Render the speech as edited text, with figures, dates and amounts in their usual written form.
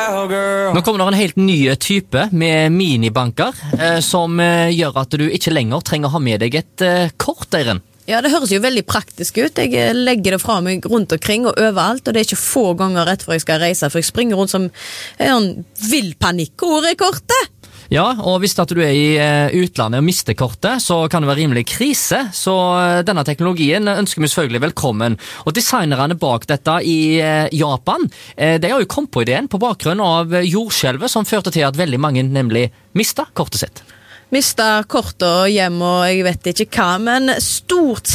Nå kommer det en helt ny type med minibanker som gjør at du ikke lenger trenger å ha med deg et kort, Eiren. Ja, det høres jo veldig praktisk ut. Jeg legger det fra meg rundt omkring og overalt, og det er ikke få ganger rett før jeg skal reise, for jeg springer rundt som en vill panikkord i kortet. Ja, og hvis at du er i utlandet og mister kortet, så kan det være rimelig krise, så denne teknologien ønsker vi selvfølgelig velkommen. Og designerne bak dette i Japan, de har jo kommet på ideen på bakgrunn av jordskjelvet som førte til at veldig mange nemlig mistet kortet sitt. Mista kortet hjem og jeg vet ikke hva, men stort